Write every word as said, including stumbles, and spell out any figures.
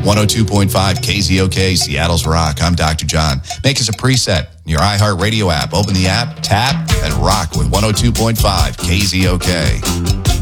one oh two point five K Z O K, Seattle's Rock. I'm Doctor John. Make us a preset in your iHeartRadio app. Open the app, tap, and rock with one oh two point five K Z O K.